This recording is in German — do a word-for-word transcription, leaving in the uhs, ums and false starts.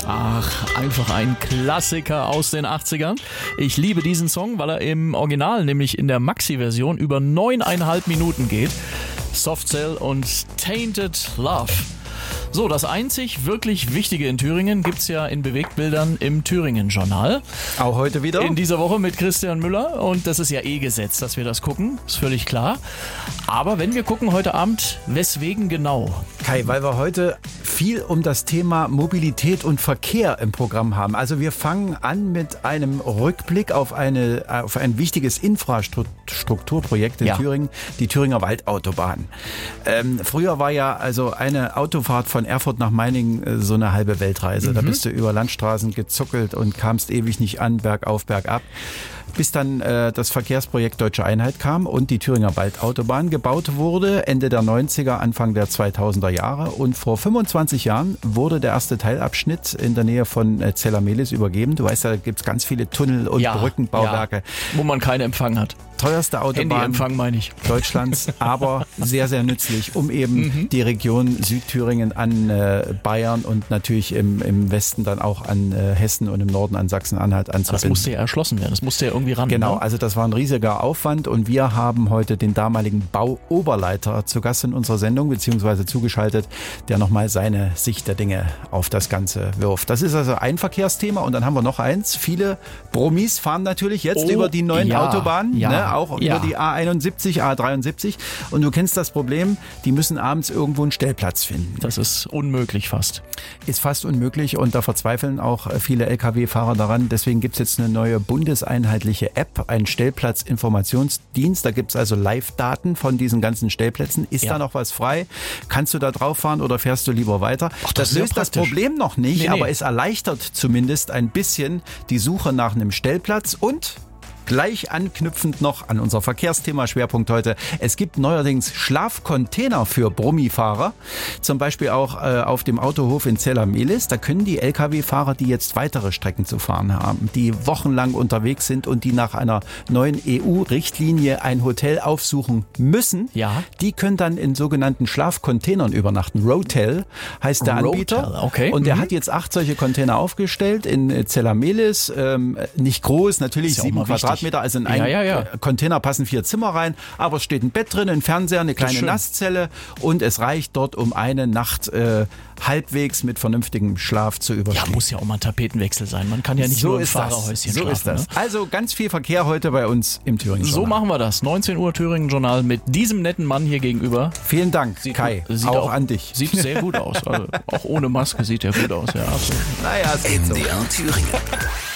Ach, einfach ein Klassiker aus den achtzigern. Ich liebe diesen Song, weil er im Original, nämlich in der Maxi-Version, über neuneinhalb Minuten geht. Soft Cell und Tainted Love. So, das einzig wirklich Wichtige in Thüringen gibt's ja in Bewegtbildern im Thüringen-Journal. Auch heute wieder? In dieser Woche mit Christian Müller. Und das ist ja eh Gesetz, dass wir das gucken. Ist völlig klar. Aber wenn wir gucken heute Abend, weswegen genau? Kai, weil wir heute viel um das Thema Mobilität und Verkehr im Programm haben. Also wir fangen an mit einem Rückblick auf, eine, auf ein wichtiges Infrastrukturprojekt in ja. Thüringen, die Thüringer Waldautobahn. Ähm, früher war ja also eine Autofahrt von Erfurt nach Meiningen äh, so eine halbe Weltreise. Mhm. Da bist du über Landstraßen gezuckelt und kamst ewig nicht an, bergauf, bergab. Bis dann äh, das Verkehrsprojekt Deutsche Einheit kam und die Thüringer Waldautobahn gebaut wurde, Ende der neunziger, Anfang der zweitausender Jahre. Und vor fünfundzwanzig Jahren wurde der erste Teilabschnitt in der Nähe von äh, Zellamelis übergeben. Du weißt ja, da gibt es ganz viele Tunnel- und ja, Brückenbauwerke. Ja, wo man keinen Empfang hat. Teuerste Autobahn Handyempfang, meine ich. Deutschlands, aber sehr, sehr nützlich, um eben mhm. die Region Südthüringen an äh, Bayern und natürlich im, im Westen dann auch an äh, Hessen und im Norden an Sachsen-Anhalt anzubinden. Das musste ja erschlossen werden, das musste ja irgendwie ran. Genau, ne? also das war ein riesiger Aufwand und wir haben heute den damaligen Bauoberleiter zu Gast in unserer Sendung, beziehungsweise zugeschaltet, der nochmal seine Sicht der Dinge auf das Ganze wirft. Das ist also ein Verkehrsthema und dann haben wir noch eins. Viele Promis fahren natürlich jetzt oh, über die neuen ja, Autobahnen, ja. ne? Auch Ja. über die A einundsiebzig, A dreiundsiebzig. Und du kennst das Problem, die müssen abends irgendwo einen Stellplatz finden. Das ist unmöglich fast. Ist fast unmöglich und da verzweifeln auch viele L K W-Fahrer daran. Deswegen gibt es jetzt eine neue bundeseinheitliche App, einen Stellplatzinformationsdienst. Da gibt es also Live-Daten von diesen ganzen Stellplätzen. Ist ja. da noch was frei? Kannst du da drauf fahren oder fährst du lieber weiter? Ach, das das löst das Problem noch nicht, nee, nee. aber es erleichtert zumindest ein bisschen die Suche nach einem Stellplatz und gleich anknüpfend noch an unser Verkehrsthema Schwerpunkt heute. Es gibt neuerdings Schlafcontainer für Brummifahrer, zum Beispiel auch äh, auf dem Autohof in Zellamelis. Da können die L K W-Fahrer, die jetzt weitere Strecken zu fahren haben, die wochenlang unterwegs sind und die nach einer neuen E U-Richtlinie ein Hotel aufsuchen müssen, ja. die können dann in sogenannten Schlafcontainern übernachten. Rotel heißt der Rotel, Anbieter. Okay. Und der mhm. hat jetzt acht solche Container aufgestellt in Zellamelis. Ähm, nicht groß, natürlich ja sieben Quadratmeter. Also in einen ja, ja, ja. Container passen vier Zimmer rein, aber es steht ein Bett drin, ein Fernseher, eine kleine Nasszelle und es reicht dort, um eine Nacht äh, halbwegs mit vernünftigem Schlaf zu überstehen. Ja, muss ja auch mal ein Tapetenwechsel sein. Man kann ja nicht so nur im ist Fahrerhäuschen das. So schlafen. ist das. Ne? Also ganz viel Verkehr heute bei uns im Thüringen-Journal. So machen wir das. neunzehn Uhr Thüringen-Journal mit diesem netten Mann hier gegenüber. Vielen Dank, sieht, Kai. Sieht auch, auch an dich. Sieht sehr gut aus. Also, auch ohne Maske sieht er gut aus. Ja, absolut. Naja, M D R Thüringen.